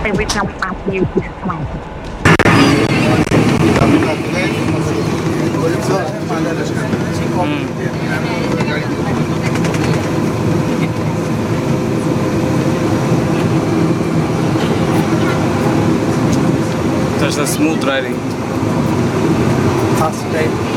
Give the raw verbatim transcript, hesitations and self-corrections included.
every time after you smile. There's a smooth riding. Fast ride.